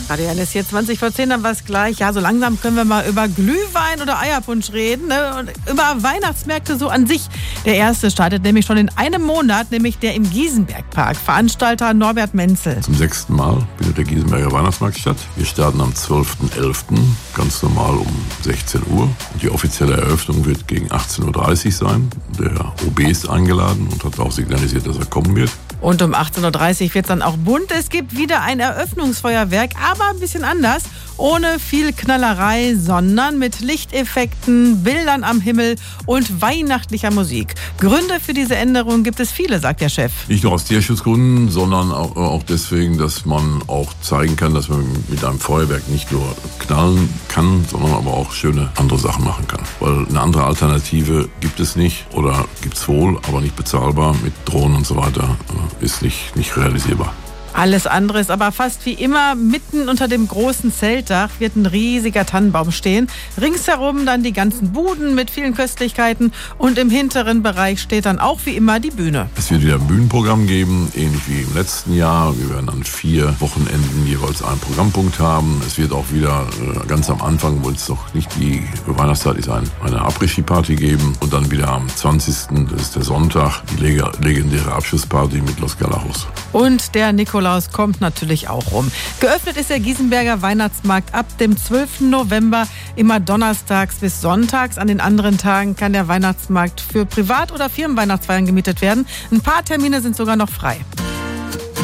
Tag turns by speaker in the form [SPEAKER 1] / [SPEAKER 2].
[SPEAKER 1] Radio Hennes hier 20:10, dann war es gleich. Ja, so langsam können wir mal über Glühwein oder Eierpunsch reden, ne? Und über Weihnachtsmärkte so an sich. Der erste startet nämlich schon in einem Monat, nämlich der im Giesenbergpark. Veranstalter Norbert Menzel.
[SPEAKER 2] Zum 6. Mal findet der Giesenberger Weihnachtsmarkt statt. Wir starten am 12.11. ganz normal um 16 Uhr. Und die offizielle Eröffnung wird gegen 18.30 Uhr sein. Der OB ist eingeladen und hat auch signalisiert, dass er kommen wird.
[SPEAKER 1] Und um 18.30 Uhr wird es dann auch bunt. Es gibt wieder ein Eröffnungsfeuerwerk, aber ein bisschen anders. Ohne viel Knallerei, sondern mit Lichteffekten, Bildern am Himmel und weihnachtlicher Musik. Gründe für diese Änderung gibt es viele, sagt der Chef.
[SPEAKER 2] Nicht nur aus Tierschutzgründen, sondern auch deswegen, dass man auch zeigen kann, dass man mit einem Feuerwerk nicht nur knallen kann, sondern aber auch schöne andere Sachen machen kann. Weil eine andere Alternative gibt es nicht oder gibt es wohl, aber nicht bezahlbar. Mit Drohnen und so weiter ist nicht realisierbar.
[SPEAKER 1] Alles andere ist aber fast wie immer. Mitten unter dem großen Zeltdach wird ein riesiger Tannenbaum stehen. Ringsherum dann die ganzen Buden mit vielen Köstlichkeiten. Und im hinteren Bereich steht dann auch wie immer die Bühne.
[SPEAKER 2] Es wird wieder ein Bühnenprogramm geben, ähnlich wie im letzten Jahr. Wir werden an 4 Wochenenden jeweils einen Programmpunkt haben. Es wird auch wieder ganz am Anfang, wo es noch nicht die Weihnachtszeit ist, eine Après-Ski-Party geben. Und dann wieder am 20., das ist der Sonntag, die legendäre Abschlussparty mit Los Galajos.
[SPEAKER 1] Und der Nikolaus kommt natürlich auch rum. Geöffnet ist der Giesenberger Weihnachtsmarkt ab dem 12. November, immer donnerstags bis sonntags. An den anderen Tagen kann der Weihnachtsmarkt für Privat- oder Firmenweihnachtsfeiern gemietet werden. Ein paar Termine sind sogar noch frei.